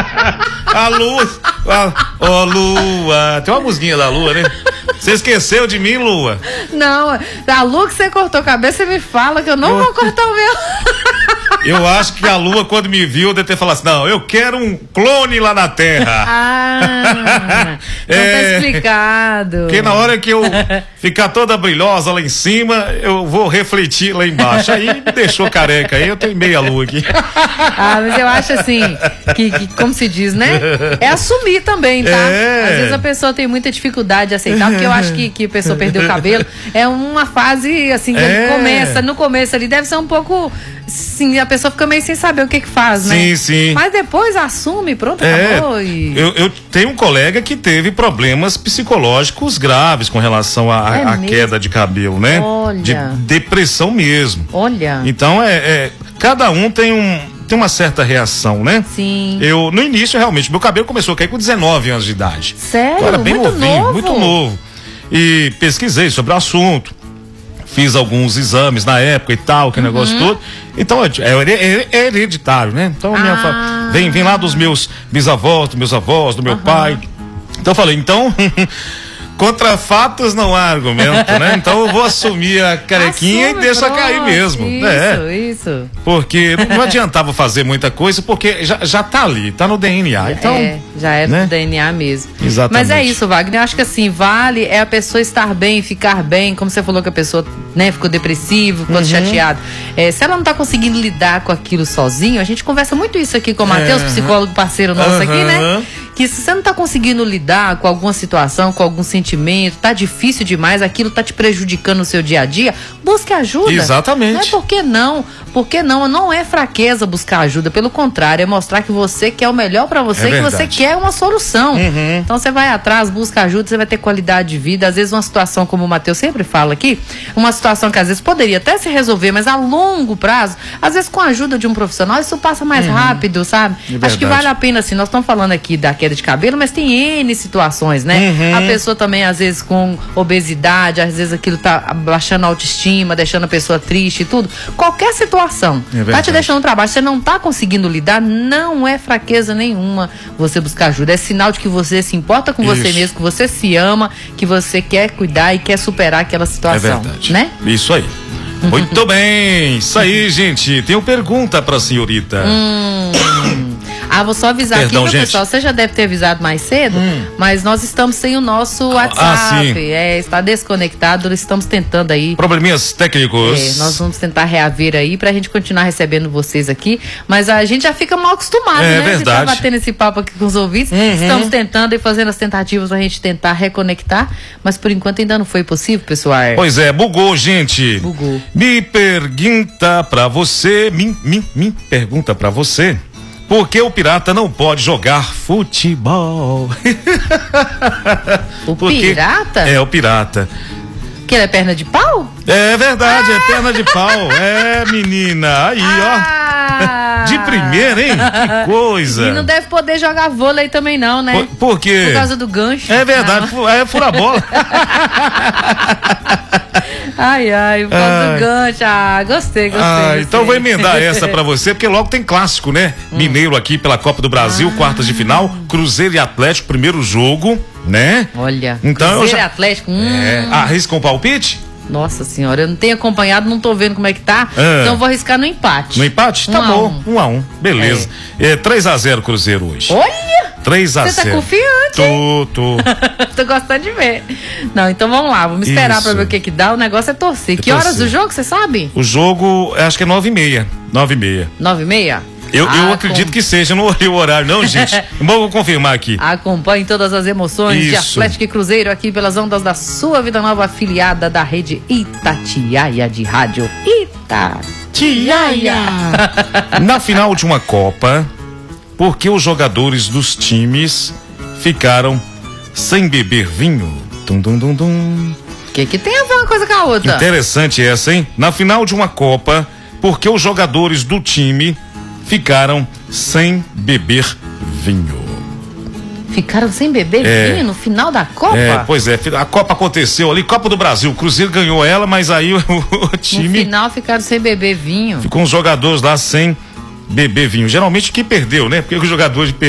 A lua. Ó, Lua. Tem uma musiquinha da Lua, né? Você esqueceu de mim, Lua? Não, a Lua que você cortou a cabeça, você me fala que eu não vou cortar o meu. Eu acho que a Lua, quando me viu, deve ter falado assim: não, eu quero um clone lá na Terra. Então tá explicado. Porque na hora que eu ficar toda brilhosa lá em cima, eu vou refletir lá embaixo. Aí me deixou careca, aí eu tenho meia lua aqui. Mas eu acho assim, que como se diz, né? É assumir também, tá? Às vezes a pessoa tem muita dificuldade de aceitar, porque eu acho que a pessoa perdeu o cabelo. É uma fase, assim, que no começo ali, deve ser um pouco, sim, a pessoa fica meio sem saber o que faz, né? Sim, sim. Mas depois assume, pronto, acabou. Eu tenho um colega que teve problemas psicológicos graves com relação à queda de cabelo, né? Olha. De depressão mesmo. Olha. Então, cada um tem uma certa reação, né? Sim. No início, realmente, meu cabelo começou a cair com 19 anos de idade. Sério? Eu era bem muito novinho, novo? muito novo. E pesquisei sobre o assunto. Fiz alguns exames na época e tal, que negócio todo. Então, é hereditário, né? Então, vem lá dos meus bisavós, dos meus avós, do meu pai. Então, eu falei, contra fatos não há argumento, né? Então eu vou assumir a carequinha e deixa cair mesmo. Isso. Porque não adiantava fazer muita coisa, porque já tá ali, tá no DNA. Então, já é do DNA mesmo. Exatamente. Mas é isso, Wagner. Eu acho que assim, vale a pessoa estar bem, ficar bem, como você falou que a pessoa, né, ficou depressiva, ficou chateada. Se ela não tá conseguindo lidar com aquilo sozinho, a gente conversa muito isso aqui com o Matheus, psicólogo parceiro nosso aqui, né? Que se você não tá conseguindo lidar com alguma situação, com algum sentimento, tá difícil demais, aquilo tá te prejudicando no seu dia a dia, busque ajuda. Exatamente. Não é porque não. Porque não é fraqueza buscar ajuda, pelo contrário, é mostrar que você quer o melhor pra você, que você quer uma solução. Então você vai atrás, busca ajuda, você vai ter qualidade de vida. Às vezes uma situação, como o Matheus sempre fala aqui, uma situação que às vezes poderia até se resolver, mas a longo prazo, às vezes com a ajuda de um profissional, isso passa mais rápido, sabe? Acho que vale a pena, assim, nós estamos falando aqui da queda de cabelo, mas tem N situações, né? A pessoa também, às vezes, com obesidade, às vezes aquilo tá baixando a autoestima, deixando a pessoa triste e tudo. Qualquer situação tá te deixando pra baixo, você não tá conseguindo lidar, não é fraqueza nenhuma você buscar ajuda, é sinal de que você se importa com você mesmo, que você se ama, que você quer cuidar e quer superar aquela situação. É verdade. Né? Isso aí. Muito bem, isso aí, gente. Tenho pergunta pra senhorita. Vou só avisar aqui, pessoal, você já deve ter avisado mais cedo, mas nós estamos sem o nosso WhatsApp, está desconectado, estamos tentando aí. Probleminhas técnicos. Nós vamos tentar reaver aí pra gente continuar recebendo vocês aqui, mas a gente já fica mal acostumado, né? Verdade. A gente tá batendo esse papo aqui com os ouvintes, estamos tentando e fazendo as tentativas pra gente tentar reconectar, mas por enquanto ainda não foi possível, pessoal. Pois é, bugou, gente. Bugou. Me pergunta pra você, me pergunta pra você, por que o pirata não pode jogar futebol? Pirata? É, o pirata. Que ele é perna de pau? É verdade, é perna de pau. É, menina, aí, ó. De primeira, hein? Que coisa. E não deve poder jogar vôlei também não, né? Por quê? Por causa do gancho. É verdade, é fura a bola. Por causa do gancho. Gostei. Então vou emendar essa pra você, porque logo tem clássico, né? Mineiro aqui pela Copa do Brasil, quartas de final, Cruzeiro e Atlético, primeiro jogo, né? Olha, então, Cruzeiro e Atlético. Arrisca um palpite? Nossa senhora, eu não tenho acompanhado, não tô vendo como é que tá, então vou arriscar no empate. No empate? Tá bom, 1-1, beleza. 3-0 Cruzeiro hoje. Olha! 3-0. Você tá confiante? Tô. Tô gostando de ver. Não, então vamos lá, vamos esperar pra ver o que dá, o negócio é torcer. Que horas do jogo, você sabe? O jogo, acho que é 9h30. 9h30. 9h30? Eu acredito que seja, não olhei o horário não, gente. Vou confirmar aqui. Acompanhe todas as emoções de Atlético e Cruzeiro aqui pelas ondas da sua Vida Nova, afiliada da rede Itatiaia de rádio. Itatiaia. Na final de uma Copa, por que os jogadores dos times ficaram sem beber vinho? O que tem a ver uma coisa com a outra? Interessante essa, hein? Na final de uma Copa, por que os jogadores do time ficaram sem beber vinho? Ficaram sem beber vinho no final da Copa? Pois é, a Copa aconteceu ali, Copa do Brasil, o Cruzeiro ganhou ela, mas aí o time... No final ficaram sem beber vinho. Ficou os jogadores lá sem beber vinho. Geralmente quem perdeu, né? Porque os jogadores